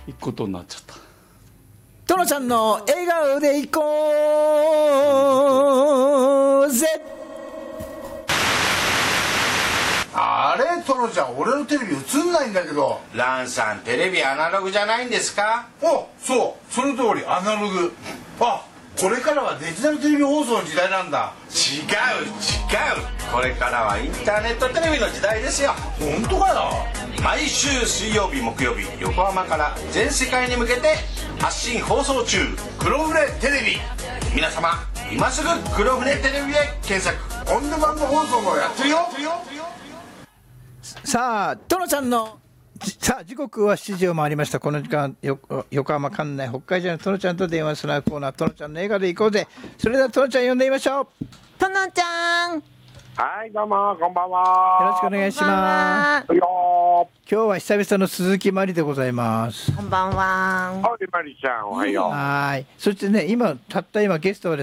行くことになっちゃった。 トノちゃんの笑顔で行こうぜ。 あれトノちゃん、俺のテレビ映んないんだけど。 ランさん、テレビアナログじゃないんですか？ お、そう、その通り、アナログ。あ、これからはデジタルテレビ放送の時代なんだ。 違う。これからはインターネットテレビの時代ですよ。 本当かよ。 毎週水曜日木曜日、横浜から全世界に向けて発信放送中。 黒船テレビ。 皆様今すぐ黒船テレビへ検索。 オンデマンド放送もやってるよ。 さあトノちゃんのさあ時刻は7時を回りました。この時間横浜管内北海道のトノちゃんと電話するコーナー、トノちゃんの笑顔で行こうぜ。それではトノちゃん呼んでみましょう。 トノちゃん、 はい、どうもこんばんは。 よろしくお願いします。 はいよ今日は久々の鈴木まりでございます。 こんばんは。 ー。はい、まりちゃんおはよう。 はい。そしてね、たった今ゲストはですね